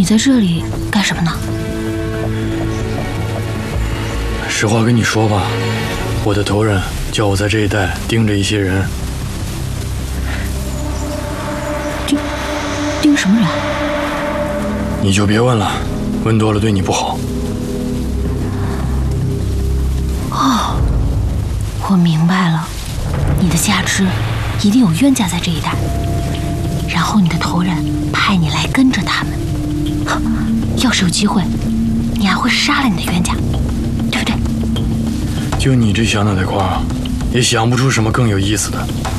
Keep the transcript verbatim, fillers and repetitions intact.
在这里干什么呢？ 实话跟你说吧，我的头人叫我在这一带盯着一些人。 盯盯什么人？ 你就别问了，问多了对你不好。 哦，我明白了，你的价值一定有冤家在这一带，然后你的头人派你来跟着他们。哼，要是有机会，你还会杀了你的冤家，对不对？ 就你这小脑袋瓜，也想不出什么更有意思的。